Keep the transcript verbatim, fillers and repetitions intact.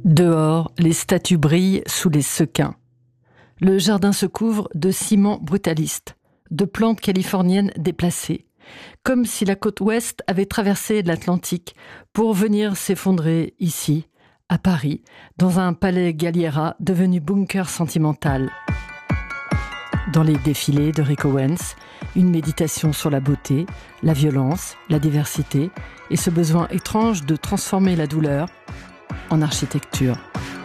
Dehors, les statues brillent sous les sequins. Le jardin se couvre de ciment brutaliste, de plantes californiennes déplacées, comme si la côte ouest avait traversé l'Atlantique pour venir s'effondrer ici, à Paris, dans un palais Galliera devenu bunker sentimental. Dans les défilés de Rick Owens, une méditation sur la beauté, la violence, la diversité et ce besoin étrange de transformer la douleur en architecture.